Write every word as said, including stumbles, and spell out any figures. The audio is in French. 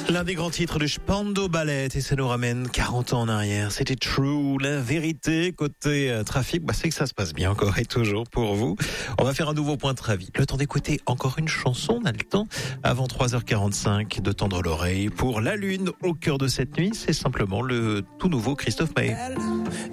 L'un des grands titres de Spandau Ballet, et ça nous ramène quarante ans en arrière. C'était True, la vérité côté euh, trafic. Bah, c'est que ça se passe bien encore et toujours pour vous. On va faire un nouveau point de trafic. Le temps d'écouter encore une chanson. On a le temps avant trois heures quarante-cinq de tendre l'oreille pour La Lune au cœur de cette nuit. C'est simplement le tout nouveau Christophe Maé.